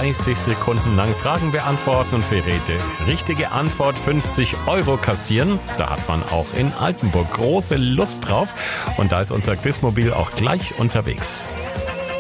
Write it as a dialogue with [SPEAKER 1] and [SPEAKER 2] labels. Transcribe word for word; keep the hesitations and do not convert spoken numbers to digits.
[SPEAKER 1] dreißig Sekunden lang Fragen beantworten und für jede richtige Antwort fünfzig Euro kassieren. Da hat man auch in Altenburg große Lust drauf und da ist unser Quizmobil auch gleich unterwegs.